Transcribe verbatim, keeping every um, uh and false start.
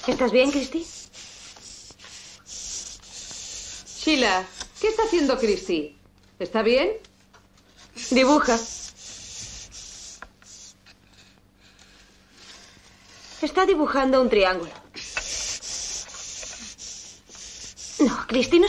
¿Estás bien, Christy? Sheila, ¿qué está haciendo Christy? ¿Está bien? Dibuja. Está dibujando un triángulo. No, Christy, no